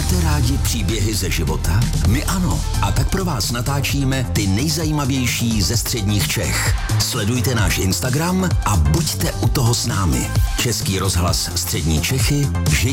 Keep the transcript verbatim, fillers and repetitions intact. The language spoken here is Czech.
Máte rádi příběhy ze života? My ano. A tak pro vás natáčíme ty nejzajímavější ze středních Čech. Sledujte náš Instagram a buďte u toho s námi. Český rozhlas Střední Čechy,